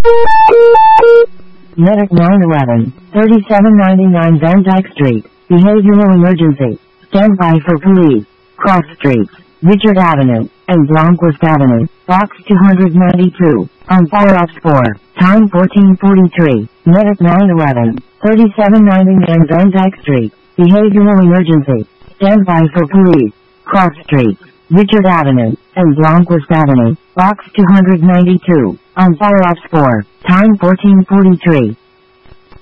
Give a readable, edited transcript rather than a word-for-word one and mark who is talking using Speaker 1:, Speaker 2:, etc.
Speaker 1: Medic 911, 3799 Van Dyke Street. Behavioral emergency. Stand by for police. Cross streets. Richard Avenue and Blomquist Avenue. Box 292. On fire ops 4. Time 14:43. Medic 911, 3799 Van Dyke Street. Behavioral emergency. Stand by for police. Cross streets. Richard Avenue and Blomquist Avenue. Box 292. On fire ops 4. Time 14:43.